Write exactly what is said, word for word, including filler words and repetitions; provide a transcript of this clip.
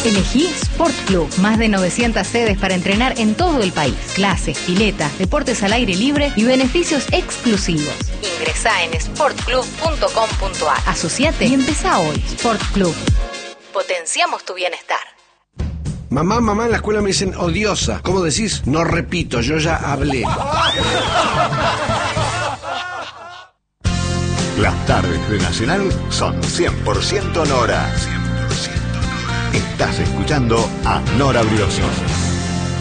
Elegí Sport Club. Más de novecientas sedes para entrenar en todo el país. Clases, piletas, deportes al aire libre y beneficios exclusivos. Ingresá en sport club punto com punto a r. Asociate y empezá hoy. Sport Club. Potenciamos tu bienestar. Mamá, mamá, en la escuela me dicen odiosa. ¿Cómo decís? No repito, yo ya hablé. Las tardes de Nacional son cien por ciento Nora. cien por ciento Nora. Estás escuchando a Nora Briosos.